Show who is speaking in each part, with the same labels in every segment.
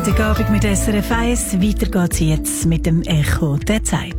Speaker 1: Freitagabend mit SRF 1. Weiter geht's jetzt mit dem Echo der Zeit.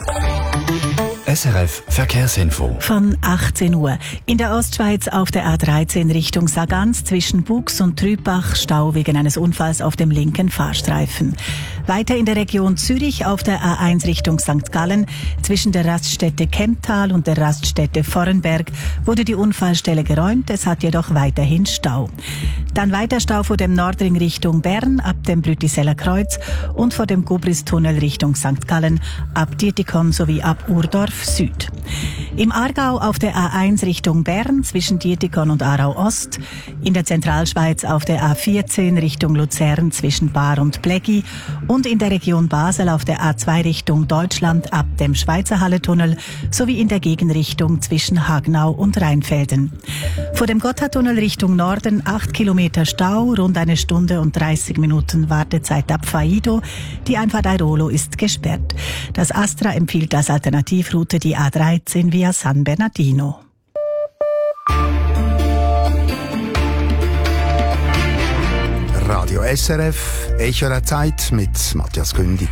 Speaker 2: SRF Verkehrsinfo.
Speaker 1: Von 18 Uhr. In der Ostschweiz auf der A13 Richtung Sargans zwischen Bux und Trübach Stau wegen eines Unfalls auf dem linken Fahrstreifen. Weiter in der Region Zürich auf der A1 Richtung St. Gallen zwischen der Raststätte Kemptal und der Raststätte Vorrenberg wurde die Unfallstelle geräumt, es hat jedoch weiterhin Stau. Dann weiter Stau vor dem Nordring Richtung Bern ab dem Brütiseller Kreuz und vor dem Gubristunnel Richtung St. Gallen ab Dietikon sowie ab Urdorf Süd. Im Aargau auf der A1 Richtung Bern zwischen Dietikon und Aarau Ost, in der Zentralschweiz auf der A14 Richtung Luzern zwischen Baar und Pleggi und in der Region Basel auf der A2 Richtung Deutschland ab dem Schweizer Halletunnel sowie in der Gegenrichtung zwischen Hagenau und Rheinfelden. Vor dem Gotthardtunnel Richtung Norden 8 Kilometer Stau, rund 1 Stunde und 30 Minuten Wartezeit ab Faido. Die Einfahrt Airolo ist gesperrt. Das Astra empfiehlt als Alternativroute die A13 via San Bernardino.
Speaker 3: Radio SRF, Echo der Zeit mit Matthias Gündig.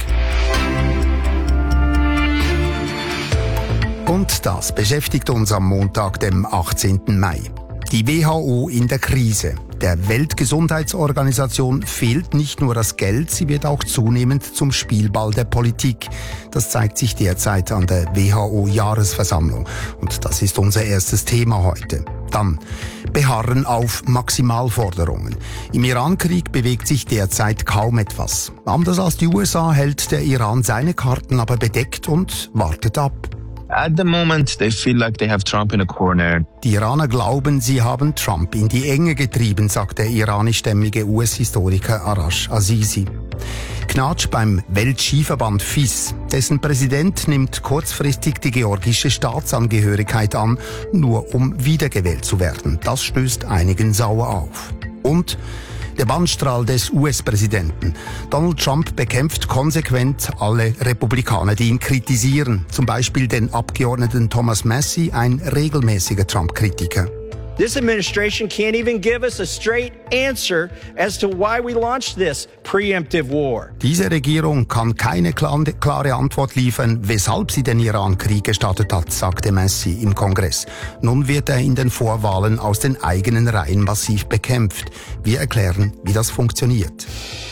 Speaker 3: Und das beschäftigt uns am Montag, dem 18. Mai. Die WHO in der Krise. Der Weltgesundheitsorganisation fehlt nicht nur das Geld, sie wird auch zunehmend zum Spielball der Politik. Das zeigt sich derzeit an der WHO-Jahresversammlung. Und das ist unser erstes Thema heute. Dann beharren auf Maximalforderungen. Im Irankrieg bewegt sich derzeit kaum etwas. Anders als die USA hält der Iran seine Karten aber bedeckt und wartet ab.
Speaker 4: At the moment, they feel like they have Trump in a corner.
Speaker 3: Die Iraner glauben, sie haben Trump in die Enge getrieben, sagt der iranischstämmige US-Historiker Arash Azizi. Knatsch beim Weltskiverband FIS. Dessen Präsident nimmt kurzfristig die georgische Staatsangehörigkeit an, nur um wiedergewählt zu werden. Das stößt einigen sauer auf. Und der Bannstrahl des US-Präsidenten. Donald Trump bekämpft konsequent alle Republikaner, die ihn kritisieren. Zum Beispiel den Abgeordneten Thomas Massie, ein regelmäßiger Trump-Kritiker.
Speaker 5: This administration can't even give us a straight answer as to why we launched this preemptive war.
Speaker 3: Diese Regierung kann keine klare Antwort liefern, weshalb sie den Iran-Krieg gestartet hat, sagte Massie im Kongress. Nun wird er in den Vorwahlen aus den eigenen Reihen massiv bekämpft. Wir erklären, wie das funktioniert.